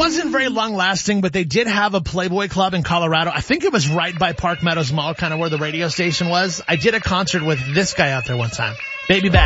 wasn't very long lasting, but they did have a Playboy Club in Colorado. I think it was right by Park Meadows Mall, kind of where the radio station was. I did a concert with this guy out there one time. Baby Back.